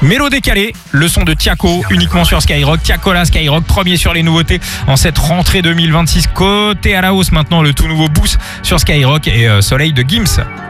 Mélo décalé, le son de Tiako uniquement sur Skyrock. Tiakola Skyrock, premier sur les nouveautés en cette rentrée 2026. Côté à la hausse maintenant, le tout nouveau Boost sur Skyrock et Soleil de Gims.